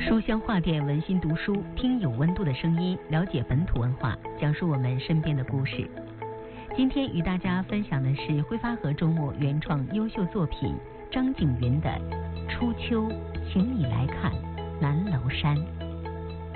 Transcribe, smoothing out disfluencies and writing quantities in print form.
书香话店文心读书，听有温度的声音，了解本土文化，讲述我们身边的故事。今天与大家分享的是挥发河周末原创优秀作品张景云的《初秋，请你来看南楼山》。